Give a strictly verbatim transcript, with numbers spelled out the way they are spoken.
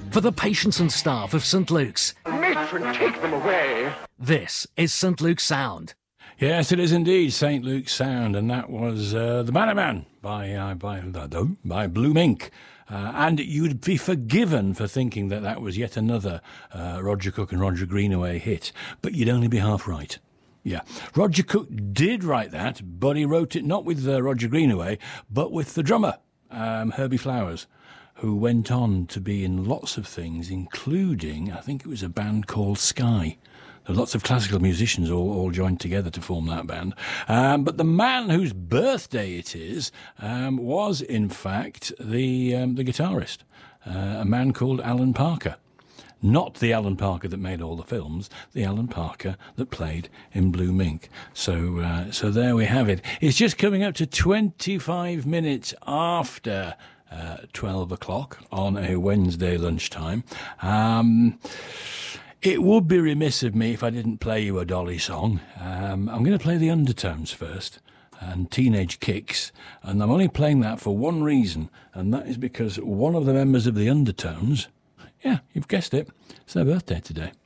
for the patients and staff of St Luke's. Matron, take them away. This is St Luke's Sound. Yes, it is indeed Saint Luke's Sound, and that was uh, The Bannerman by, uh, by, by Blue Mink. Uh, and you'd be forgiven for thinking that that was yet another uh, Roger Cook and Roger Greenaway hit, but you'd only be half right. Yeah, Roger Cook did write that, but he wrote it not with uh, Roger Greenaway, but with the drummer, um, Herbie Flowers, who went on to be in lots of things, including, I think it was a band called Sky. There were lots of classical musicians all, all joined together to form that band. Um, but the man whose birthday it is um, was, in fact, the, um, the guitarist, uh, a man called Alan Parker. Not the Alan Parker that made all the films, the Alan Parker that played in Blue Mink. So uh, so there we have it. It's just coming up to twenty-five minutes after uh, twelve o'clock on a Wednesday lunchtime. Um, it would be remiss of me if I didn't play you a Dolly song. Um, I'm going to play the Undertones first, and Teenage Kicks, and I'm only playing that for one reason, and that is because one of the members of the Undertones... Yeah, you've guessed it. It's their birthday today.